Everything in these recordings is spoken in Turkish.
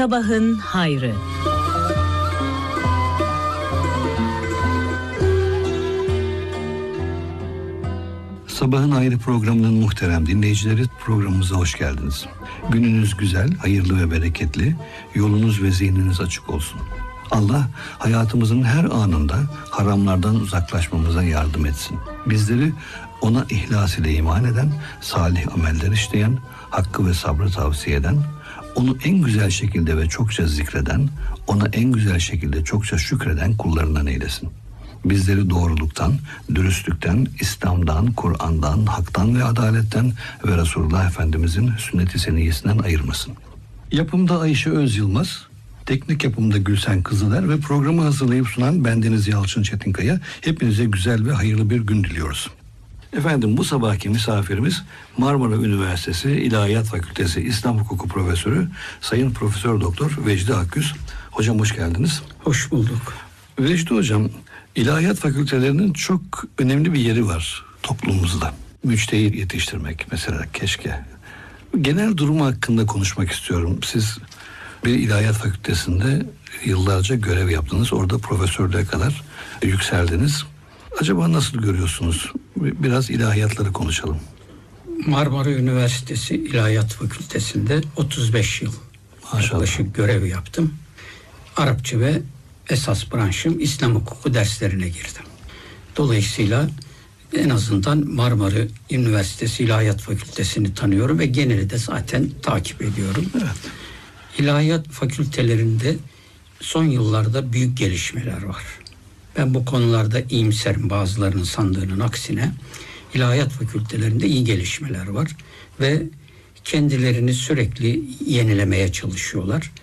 Sabahın hayrı. Sabahın Hayrı programının muhterem dinleyicileri, programımıza hoş geldiniz. Gününüz güzel, hayırlı ve bereketli, yolunuz ve zihniniz açık olsun. Allah hayatımızın her anında haramlardan uzaklaşmamıza yardım etsin. Bizleri ona ihlas ile iman eden, salih ameller işleyen, hakkı ve sabrı tavsiye eden, onu en güzel şekilde ve çokça zikreden, ona en güzel şekilde çokça şükreden kullarından eylesin. Bizleri doğruluktan, dürüstlükten, İslam'dan, Kur'an'dan, haktan ve adaletten ve Resulullah Efendimizin sünnet-i seniyyesinden ayırmasın. Yapımda Ayşe Öz Yılmaz, teknik yapımda Gülsen Kızıler ve programı hazırlayıp sunan bendeniz Yalçın Çetinkaya. Hepinize güzel ve hayırlı bir gün diliyoruz. Efendim, bu sabahki misafirimiz Marmara Üniversitesi İlahiyat Fakültesi İslam Hukuku Profesörü Sayın Profesör Doktor Vecdi Akgüz. Hocam hoş geldiniz. Hoş bulduk. Vecdi Hocam, İlahiyat fakültelerinin çok önemli bir yeri var toplumumuzda. Müçtehit yetiştirmek mesela, keşke. Genel durumu hakkında konuşmak istiyorum. Siz bir ilahiyat fakültesinde yıllarca görev yaptınız. Orada profesörlüğe kadar yükseldiniz. Acaba nasıl görüyorsunuz? Biraz ilahiyatları konuşalım. Marmara Üniversitesi İlahiyat Fakültesi'nde 35 yıl yaklaşık görev yaptım. Arapça ve esas branşım İslam hukuku derslerine girdim. Dolayısıyla en azından Marmara Üniversitesi İlahiyat Fakültesi'ni tanıyorum ve geneli de zaten takip ediyorum. Evet. İlahiyat fakültelerinde son yıllarda büyük gelişmeler var. Ben bu konularda iyimserim, bazılarının sandığının aksine. İlahiyat fakültelerinde iyi gelişmeler var ve kendilerini sürekli yenilemeye çalışıyorlar.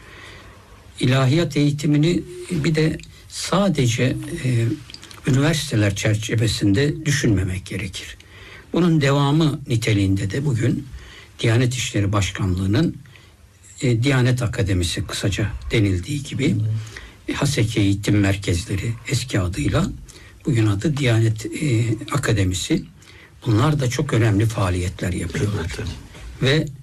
İlahiyat eğitimini bir de sadece üniversiteler çerçevesinde düşünmemek gerekir. Bunun devamı niteliğinde de bugün Diyanet İşleri Başkanlığı'nın Diyanet Akademisi kısaca denildiği gibi Haseki Eğitim Merkezleri eski adıyla, bugün adı Diyanet Akademisi. Bunlar da çok önemli faaliyetler yapıyorlar. Evet. Ve